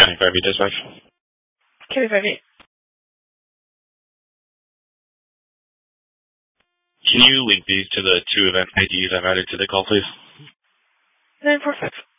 County 5 dispatch. County 5. Can you link these to the 2 event IDs I've added to the call, please? 946.